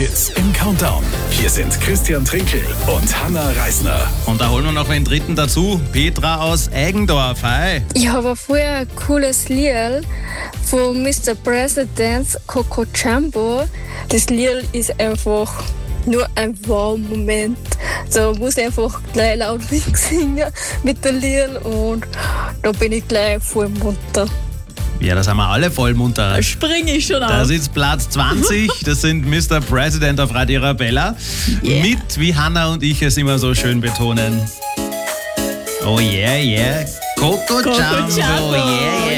Hits im Countdown. Hier sind Christian Trinkel und Hanna Reisner. Und da holen wir noch einen dritten dazu. Petra aus Eigendorf. Hi. Ich habe vorher ein cooles Lied von Mr. President, Coco Jumbo. Das Lied ist einfach nur ein Wow-Moment. Da muss ich einfach gleich laut mitsingen mit dem Lied und da bin ich gleich voll munter. Ja, da sind wir alle voll munter. Springe ich schon Das auf. ist Platz 20. Das sind Mr. President auf Radio Arabella. Yeah. Mit, wie Hanna und ich es immer so schön betonen. Oh yeah, yeah. Coco Jumbo, Jumbo. yeah, yeah.